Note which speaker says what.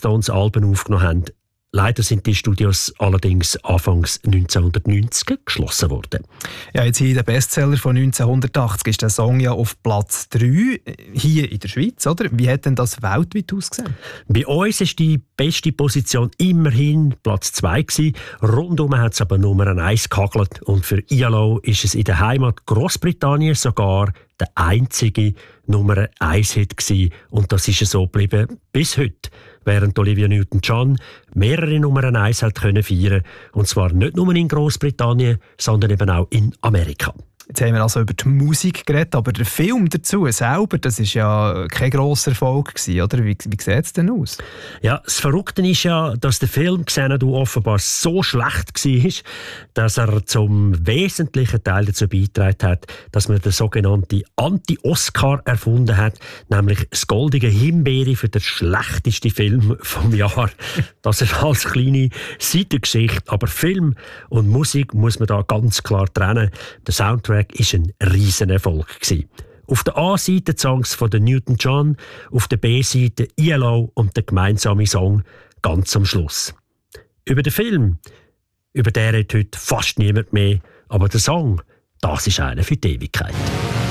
Speaker 1: Stones Alben aufgenommen haben. Leider sind die Studios allerdings Anfangs 1990 geschlossen worden.
Speaker 2: Ja, jetzt hier in den Bestseller von 1980 ist der Song ja auf Platz 3, hier in der Schweiz, oder? Wie hat denn das weltweit ausgesehen?
Speaker 1: Bei uns ist die beste Position immerhin Platz 2 gewesen. Rundum hat es aber Nummer 1 gehagelt. Und für ILO ist es in der Heimat Großbritannien sogar der einzige Nummer 1 Hit gewesen. Und das ist so geblieben bis heute. Während Olivia Newton-John mehrere Nummer 1 hat können feiern, und zwar nicht nur in Großbritannien, sondern eben auch in Amerika.
Speaker 2: Jetzt haben wir also über die Musik geredet, aber der Film dazu selber, das war ja kein grosser Erfolg gewesen, oder? Wie sieht es denn aus?
Speaker 1: Ja, das Verrückte ist ja, dass der Film Xanadu offenbar so schlecht war, dass er zum wesentlichen Teil dazu beigetragen hat, dass man den sogenannten Anti-Oscar erfunden hat, nämlich das goldige Himbeere für den schlechtesten Film vom Jahr. Das ist als kleine Seitengeschichte, aber Film und Musik muss man da ganz klar trennen. Der Soundtrack war ein Riesenerfolg gewesen. Auf der A-Seite die Songs von Newton-John, auf der B-Seite ILO und der gemeinsame Song ganz am Schluss. Über den Film, über den redet heute fast niemand mehr, aber der Song, das ist einer für die Ewigkeit.